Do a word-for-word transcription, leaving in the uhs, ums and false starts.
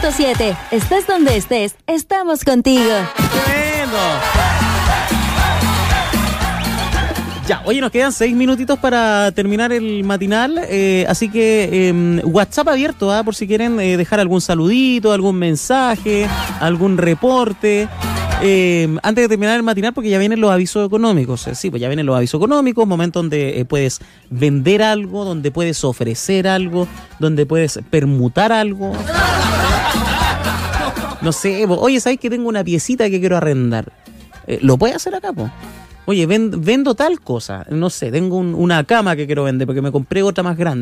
punto siete. Estés donde estés, estamos contigo. ¡Tremendo! Ya, oye, nos quedan seis minutitos para terminar el matinal, eh, así que eh, WhatsApp abierto, ¿eh? Por si quieren eh, dejar algún saludito, algún mensaje, algún reporte. Eh, antes de terminar el matinal, porque ya vienen los avisos económicos. Eh, sí, pues ya vienen los avisos económicos, momentos donde eh, puedes vender algo, donde puedes ofrecer algo, donde puedes permutar algo. No sé, po, oye, ¿sabes que tengo una piecita que quiero arrendar? Eh, ¿Lo puedes hacer acá, po? Oye, vend, vendo tal cosa, no sé, tengo un, una cama que quiero vender porque me compré otra más grande.